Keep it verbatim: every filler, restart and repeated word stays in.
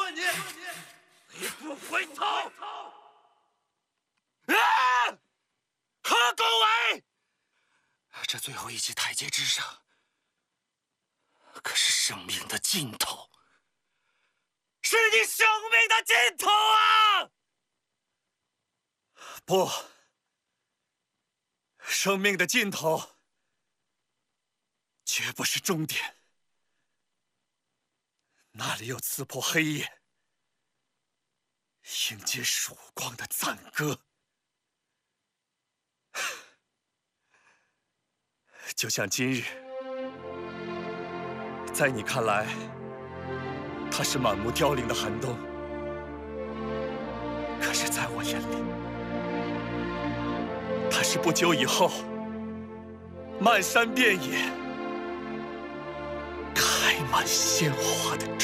你，你不回头！ 啊！何公伟，这最后一级台阶之上，可是生命的尽头，是你生命的尽头啊！ 不，生命的尽头绝不是终点。那里有刺破黑夜、迎接曙光的赞歌。就像今日，在你看来，它是满目凋零的寒冬，可是在我眼里，它是不久以后漫山遍野开满鲜花的